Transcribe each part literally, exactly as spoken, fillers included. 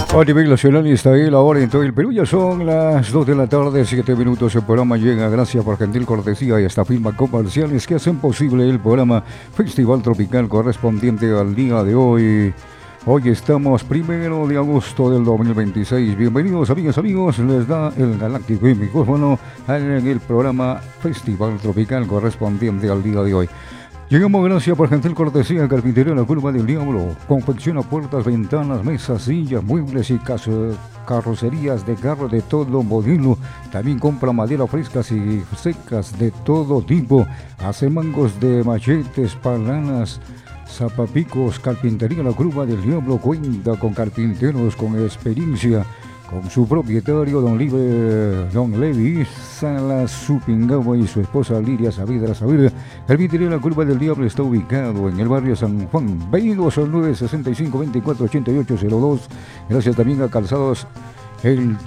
A nivel nacional está ahí la hora en todo el Perú. Ya son las dos de la tarde, siete minutos. El programa llega gracias por gentil cortesía y esta firma comerciales que hacen posible el programa Festival Tropical correspondiente al día de hoy. Hoy estamos primero de agosto del dos mil veintiséis. Bienvenidos, amigas, amigos. Les da el galáctico y micrófono en el programa Festival Tropical correspondiente al día de hoy. Llegamos gracias por gentil cortesía Carpintería La Curva del Diablo. Confecciona puertas, ventanas, mesas, sillas, muebles y carrocerías de carro de todo modelo. También compra madera frescas y secas de todo tipo. Hace mangos de machetes, palanas, zapapicos. Carpintería La Curva del Diablo cuenta con carpinteros con experiencia. Con su propietario, don, Libre, don Levi Salas Supingagua y su esposa Lidia Saavedra Saavedra. Carpintería La Curva del Diablo está ubicado en el barrio San Juan. Veintidós al nueve sesenta y cinco veinticuatro ochenta y ocho cero dos. Gracias también a Calzados El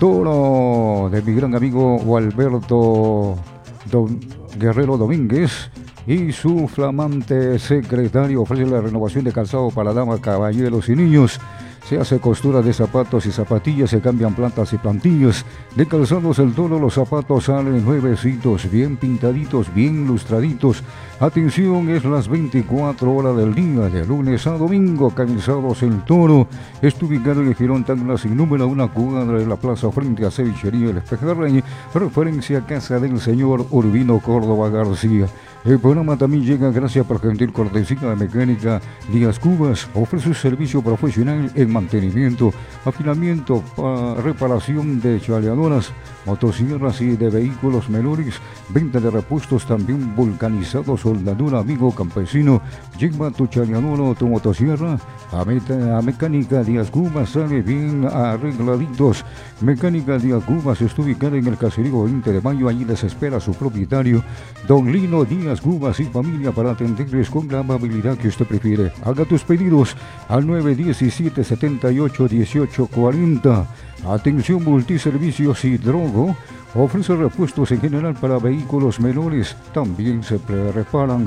Toro de mi gran amigo Gualberto don Guerrero Domínguez. Y su flamante secretario ofrece la renovación de calzado para damas, caballeros y niños. Se hace costura de zapatos y zapatillas, se cambian plantas y plantillas. De Calzados El Toro los zapatos salen nuevecitos, bien pintaditos, bien lustraditos. Atención, es las veinticuatro horas del día, de lunes a domingo. Calzados El Toro está ubicado en el Girón Tacna sin número, una cuadra de la plaza frente a Cevichería El Espejarrey, referencia a casa del señor Urbino Córdoba García. El programa también llega gracias por gentil cortesía de Mecánica Díaz Cubas. Ofrece un servicio profesional en mantenimiento, afinamiento, reparación de chaleadoras, motosierras y de vehículos menores, venta de repuestos también vulcanizados, soldadura, amigo campesino. Lleva tu chaleadora o tu motosierra a, meta, a Mecánica Díaz Cubas, sale bien arregladitos. Mecánica Díaz Cubas está ubicada en el caserío veinte de mayo, allí les espera su propietario, don Lino Díaz Cubas y familia, para atenderles con la amabilidad que usted prefiere. Haga tus pedidos al nueve diecisiete setenta y ocho dieciocho cuarenta. Atención Multiservicios y Drogo. Ofrece repuestos en general para vehículos menores. También se reparan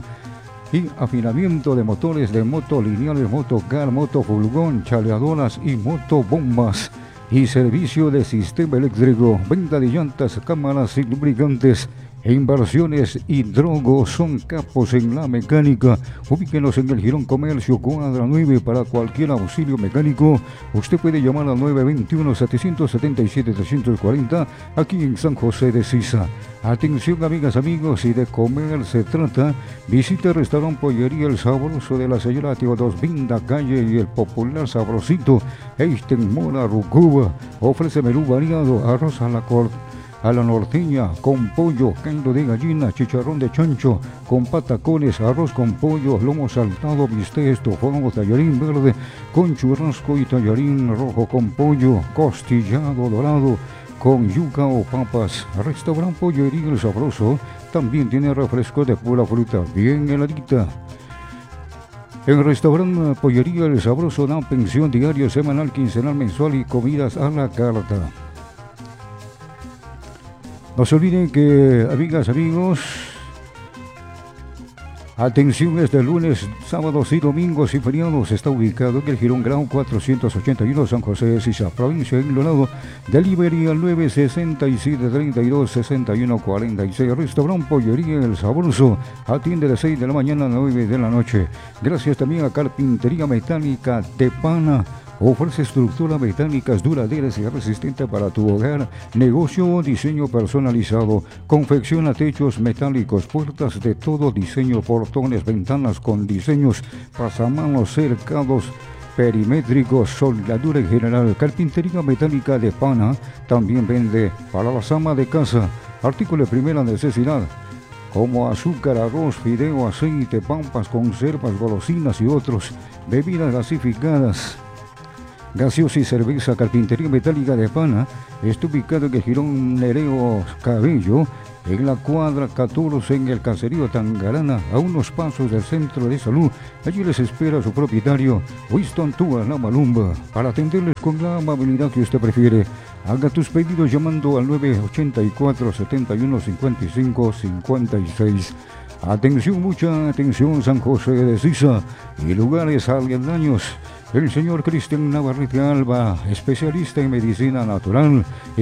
y afinamiento de motores de moto lineales, motocar, motofurgón, chaleadoras y motobombas. Y servicio de sistema eléctrico, venta de llantas, cámaras y lubricantes. Inversiones y Drogo son capos en la mecánica. Ubíquenos en el Girón Comercio, cuadra nueve. Para cualquier auxilio mecánico, usted puede llamar al nueve veintiuno setecientos setenta y siete trescientos cuarenta, aquí en San José de Sisa. Atención, amigas, amigos, si de comer se trata, visita el restaurante Pollería El Sabroso de la señora Teodos Vinda Calle y el popular Sabrosito Eisten Mora Rucuba. Ofrece menú variado, arroz a la corte, a la norteña, con pollo, caldo de gallina, chicharrón de chancho, con patacones, arroz con pollo, lomo saltado, bistec, estofado, tallarín verde, con churrasco y tallarín rojo con pollo, costillado dorado, con yuca o papas. Restaurante Pollería El Sabroso también tiene refresco de pura fruta, bien heladita. El restaurante Pollería El Sabroso da pensión diaria, semanal, quincenal, mensual y comidas a la carta. No se olviden que, amigas, amigos, atención, este lunes, sábados y domingos y feriados está ubicado en el Girón Grau cuatrocientos ochenta y uno, San José de Sisa, provincia de Enlonado. Delivery al nueve sesenta y siete treinta y dos sesenta y uno cuarenta y seis. Restaurante Pollería El Sabroso atiende de seis de la mañana a nueve de la noche. Gracias también a Carpintería Metálica de Pana. Ofrece estructuras metálicas duraderas y resistentes para tu hogar, negocio o diseño personalizado. Confecciona techos metálicos, puertas de todo diseño, portones, ventanas con diseños, pasamanos, cercados perimétricos, soldadura en general. Carpintería Metálica de Pana también vende para las amas de casa artículos de primera necesidad, como azúcar, arroz, fideo, aceite, pampas, conservas, golosinas y otros, bebidas gasificadas, gaseosa y cerveza. Carpintería Metálica de Pana está ubicado en el Girón Nereo Cabello, en la cuadra catorce, en el caserío Tangarana, a unos pasos del centro de salud. Allí les espera su propietario, Winston Túa La Malumba, para atenderles con la amabilidad que usted prefiere. Haga tus pedidos llamando al nueve ochenta y cuatro setenta y uno cincuenta y cinco cincuenta y seis. Atención, mucha atención, San José de Sisa y lugares aledaños. el señor Cristian Navarrete Alba, especialista en medicina natural.